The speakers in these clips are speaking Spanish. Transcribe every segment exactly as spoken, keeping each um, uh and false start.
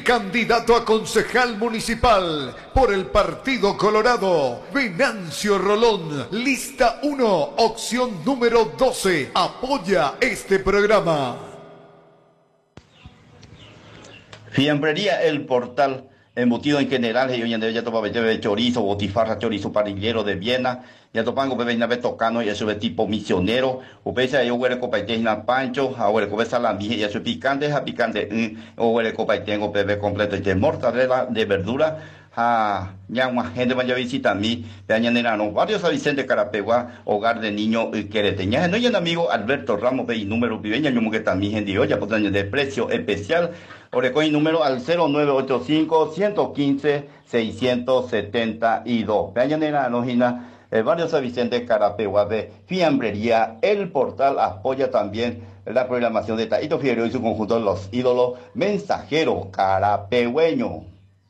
Candidato a concejal municipal por el Partido Colorado, Venancio Rolón, lista uno, opción número doce, apoya este programa. Fiambrería El Portal, embutido en general, y hoy en día ya topa de chorizo, botifarra, chorizo parrillero de Viena, ya topan con bebé tocano y eso de tipo misionero, o pese yo huele copaiteina pancho, a huele copa salami y eso picante, a picante, o huele copaitengo bebé completo de mortadela de verdura, a ya una gente vaya a visitar a mí, de añadirán varios a Vicente Carapegua, hogar de niño y quereteña, no hay un amigo Alberto Ramos, ve y número viveña, yo que también gente hoy, ya por año de precio especial. Orecoin número al cero nueve ocho cinco, uno uno cinco, seis siete dos. Peñanera Anojina, eh, varios Vicente Carapegua de Fiambrería. El Portal apoya también la programación de Taito Figueroa y su conjunto Los Ídolos Mensajero Carapegüeño.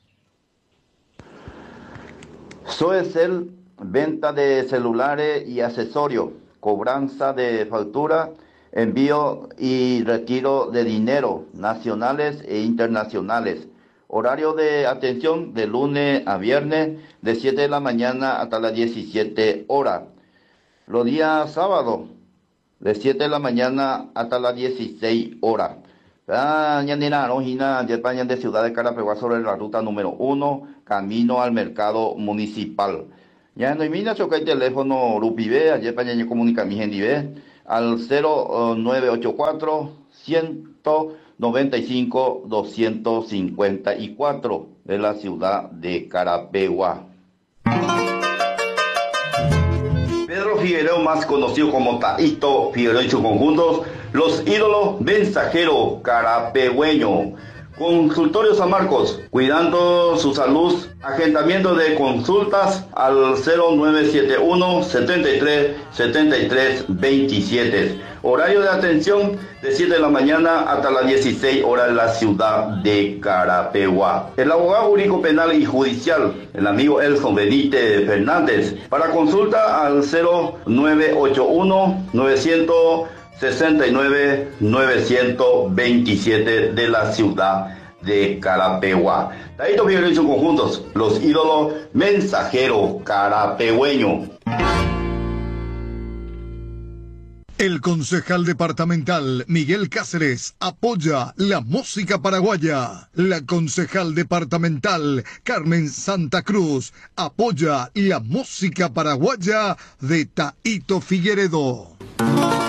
Soecel, venta de celulares y accesorios, cobranza de factura, envío y retiro de dinero nacionales e internacionales. Horario de atención de lunes a viernes de siete de la mañana hasta las diecisiete horas. Los días sábados de siete de la mañana hasta las dieciséis horas. Ah, ñandina, Rojina, de España de Ciudad de Carapegua sobre la ruta número uno, camino al mercado municipal. Ya no hay mina choca el teléfono Rupibe, ayer España yo comunica mi gente al cero nueve ocho cuatro, uno nueve cinco, dos cinco cuatro de la ciudad de Carapegua. Pedro Figueroa, más conocido como Taito Figueroa y sus conjuntos, Los Ídolos Mensajero Carapegüeño. Consultorio San Marcos, cuidando su salud, agendamiento de consultas al cero nueve siete uno, setenta y tres, setenta y tres, veintisiete. Horario de atención de siete de la mañana hasta las dieciséis horas en la ciudad de Carapegua. El abogado jurídico penal y judicial, el amigo Elson Benítez Fernández, para consulta al cero nueve ocho uno, novecientos sesenta y nueve, novecientos veintisiete de la ciudad de Carapegua. Taito Figueroa y sus conjuntos, Los Ídolos Mensajero Carapegüeño. El concejal departamental Miguel Cáceres apoya la música paraguaya. La concejal departamental Carmen Santa Cruz apoya la música paraguaya de Taito Figueredo.